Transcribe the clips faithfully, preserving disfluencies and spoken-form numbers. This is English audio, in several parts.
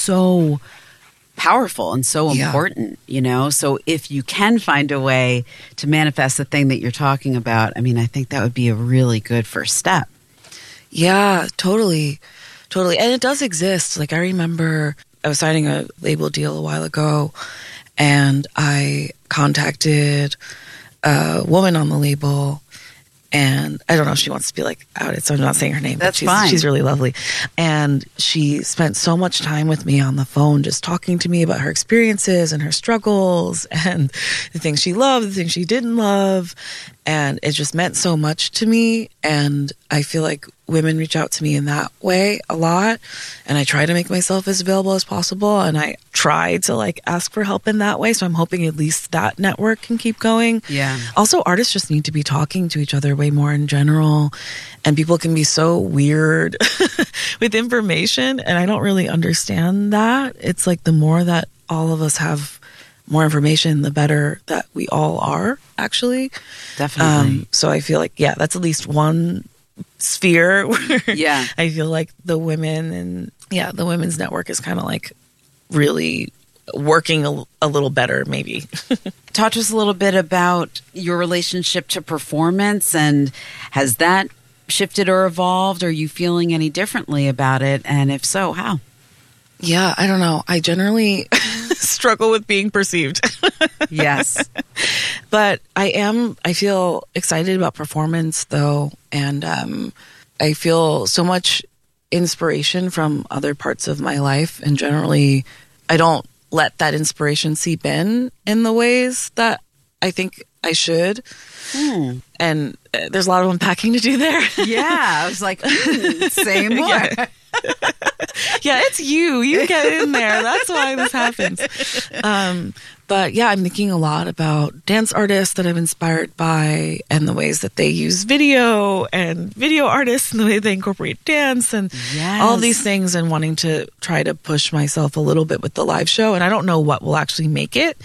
so powerful and so Yeah. important, you know? So if you can find a way to manifest the thing that you're talking about, I mean, I think that would be a really good first step. Yeah, totally. Totally. And it does exist. Like, I remember I was signing a label deal a while ago, and I contacted a woman on the label, and I don't know if she wants to be like outed, so I'm not saying her name. That's but she's, fine. She's really lovely. And she spent so much time with me on the phone, just talking to me about her experiences and her struggles and the things she loved, the things she didn't love. And it just meant so much to me. And I feel like women reach out to me in that way a lot. And I try to make myself as available as possible. And I try to like ask for help in that way. So I'm hoping at least that network can keep going. Yeah. Also, artists just need to be talking to each other way more in general. And people can be so weird with information. And I don't really understand that. It's like the more that all of us have more information, the better that we all are, actually. Definitely. Um, so I feel like, yeah, that's at least one sphere where Yeah. I feel like the women and, yeah, the women's network is kind of like really working a, a little better, maybe. Talk to us a little bit about your relationship to performance, and has that shifted or evolved? Are you feeling any differently about it? And if so, how? Yeah, I don't know. I generally struggle with being perceived. Yes. But I am, I feel excited about performance though. And um, I feel so much inspiration from other parts of my life. And generally, I don't let that inspiration seep in in the ways that I think I should. Hmm. And uh, there's a lot of unpacking to do there. Yeah. I was like, hmm, say more. Yeah. Yeah, it's you. You get in there. That's why this happens. Um, but yeah, I'm thinking a lot about dance artists that I'm inspired by and the ways that they use video and video artists and the way they incorporate dance and Yes. all these things, and wanting to try to push myself a little bit with the live show. And I don't know what will actually make it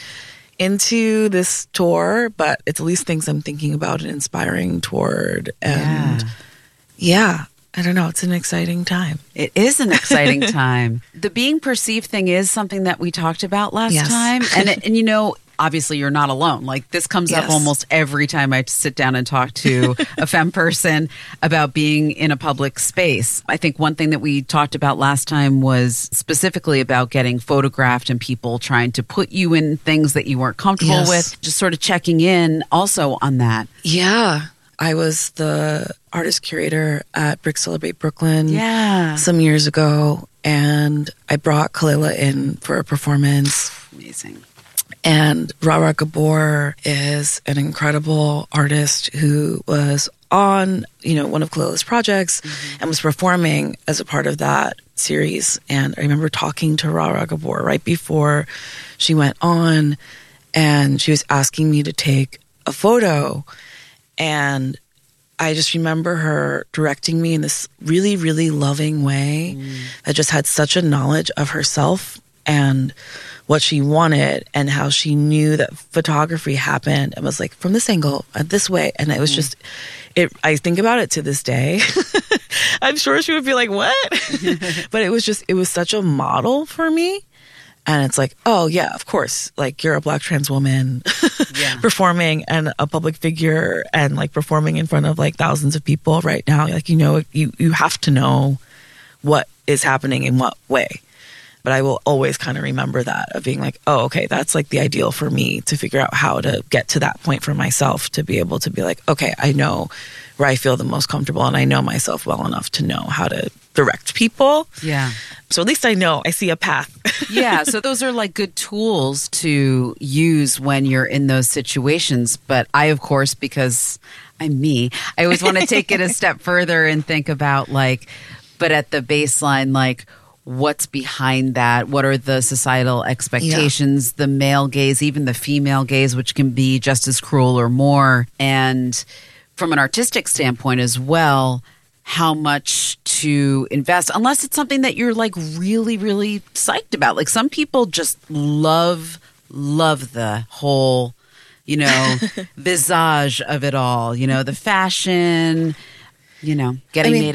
into this tour, but it's at least things I'm thinking about and inspiring toward. And Yeah. yeah, I don't know. It's an exciting time. It is an exciting time. The being perceived thing is something that we talked about last Yes. time. And, and you know, obviously you're not alone. Like this comes up Yes. almost every time I sit down and talk to a femme person about being in a public space. I think one thing that we talked about last time was specifically about getting photographed and people trying to put you in things that you weren't comfortable Yes. with. Just sort of checking in also on that. Yeah. I was the artist curator at Brick Celebrate Brooklyn Yeah. some years ago, and I brought Kalila in for a performance. Amazing. And Rara Gabor is an incredible artist who was on, you know, one of Kalila's projects and was performing as a part of that series. And I remember talking to Rara Gabor right before she went on, and she was asking me to take a photo. And I just remember her directing me in this really, really loving way that just had such a knowledge of herself and what she wanted and how she knew that photography happened and was like, from this angle, uh, this way. And it was just, it. I think about it to this day. I'm sure she would be like, what? But it was just, it was such a model for me. And it's like, oh, yeah, of course. Like, you're a Black trans woman Yeah. performing and a public figure and, like, performing in front of, like, thousands of people right now. Like, you know, you, you have to know what is happening in what way. But I will always kind of remember that of being like, oh, okay, that's, like, the ideal for me to figure out how to get to that point for myself, to be able to be like, okay, I know where I feel the most comfortable and I know myself well enough to know how to direct people. Yeah. So at least I know I see a path. Yeah, so those are like good tools to use when you're in those situations. But I, of course, because I'm me, I always want to take it a step further and think about like, but at the baseline, like, what's behind that? What are the societal expectations, yeah. the male gaze, even the female gaze, which can be just as cruel or more. And from an artistic standpoint as well, how much to invest, unless it's something that you're like really, really psyched about. Like some people just love, love the whole, you know, visage of it all, you know, the fashion, you know, getting I mean, made up.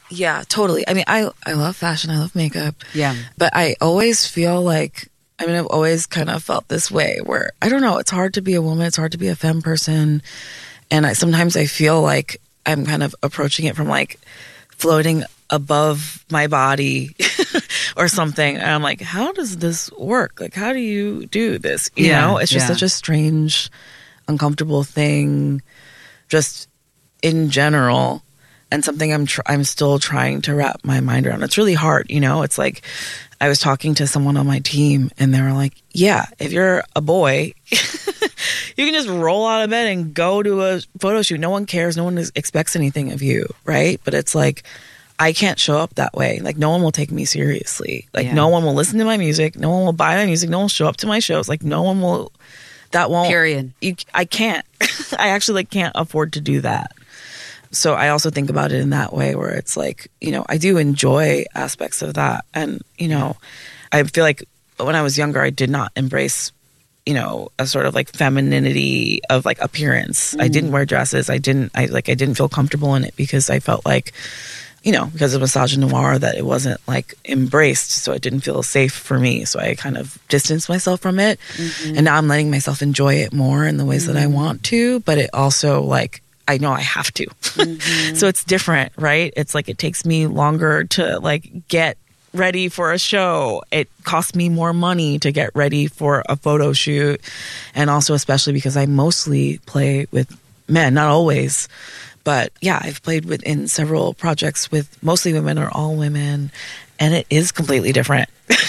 Yeah, totally. I mean, I, I love fashion. I love makeup. Yeah. But I always feel like, I mean, I've always kind of felt this way where, I don't know, it's hard to be a woman. It's hard to be a femme person. And I, sometimes I feel like I'm kind of approaching it from like floating above my body or something. And I'm like, how does this work? Like, how do you do this? You Yeah, know, it's just yeah. such a strange, uncomfortable thing just in general. And something I'm tr- I'm still trying to wrap my mind around. It's really hard, you know? It's like I was talking to someone on my team and they were like, yeah, if you're a boy, you can just roll out of bed and go to a photo shoot. No one cares. No one is, expects anything of you, right? But it's like, I can't show up that way. Like, no one will take me seriously. Like, Yeah. no one will listen to my music. No one will buy my music. No one will show up to my shows. Like, no one will, that won't. Period. You, I can't. I actually like can't afford to do that. So I also think about it in that way where it's like, you know, I do enjoy aspects of that. And, you know, I feel like when I was younger, I did not embrace, you know, a sort of like femininity of like appearance. Mm. I didn't wear dresses. I didn't, I like, I didn't feel comfortable in it because I felt like, you know, because of misogynoir that it wasn't like embraced. So it didn't feel safe for me. So I kind of distanced myself from it. Mm-hmm. And now I'm letting myself enjoy it more in the ways mm-hmm. that I want to. But it also like, I know I have to. Mm-hmm. So it's different, right? It's like it takes me longer to like get ready for a show. It costs me more money to get ready for a photo shoot. And also especially because I mostly play with men, not always. But yeah, I've played with in several projects with mostly women or all women. And it is completely different.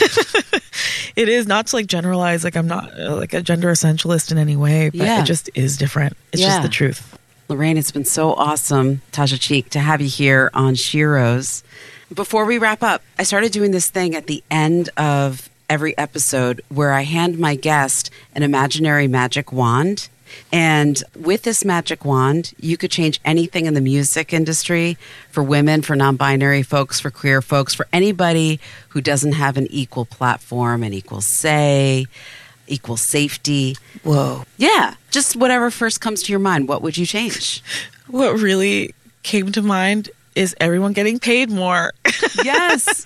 It is not to like generalize, like I'm not uh, like a gender essentialist in any way, but yeah. it just is different. It's yeah. just the truth. Lorraine, it's been so awesome, Tasha Cheek, to have you here on Sheroes. Before we wrap up, I started doing this thing at the end of every episode where I hand my guest an imaginary magic wand. And with this magic wand, you could change anything in the music industry for women, for non-binary folks, for queer folks, for anybody who doesn't have an equal platform, an equal say, equal safety. Whoa. Yeah. Just whatever first comes to your mind. What would you change? What really came to mind is everyone getting paid more. Yes.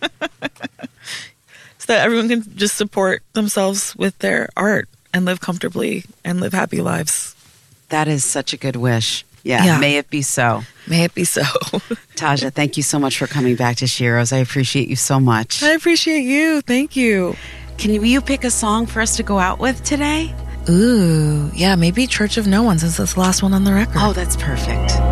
So that everyone can just support themselves with their art and live comfortably and live happy lives. That is such a good wish. Yeah. Yeah. May it be so. May it be so. Tasha, thank you so much for coming back to Sheroes. I appreciate you so much. I appreciate you. Thank you. Can you, will you pick a song for us to go out with today? Ooh, yeah, maybe Church of No One, since that's the last one on the record. Oh, that's perfect.